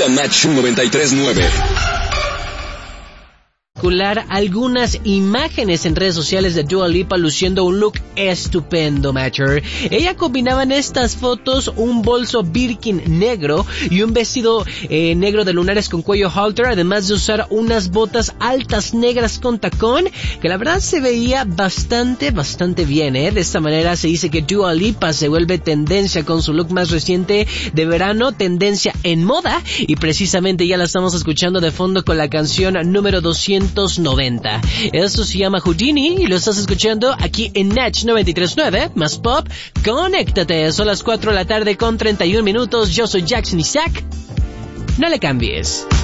Nach 93.9. Algunas imágenes en redes sociales de Dua Lipa luciendo un look estupendo, Matcher. Ella combinaba en estas fotos un bolso Birkin negro y un vestido negro de lunares con cuello halter, además de usar unas botas altas negras con tacón, que la verdad se veía bastante bien, ¿eh? De esta manera se dice que Dua Lipa se vuelve tendencia con su look más reciente de verano, tendencia en moda, y precisamente ya la estamos escuchando de fondo con la canción número 290. Esto se llama Houdini y lo estás escuchando aquí en Nach 93.9, más pop. Conéctate, son las 4 de la tarde con 31 minutos. Yo soy Jackson Isaac. No le cambies.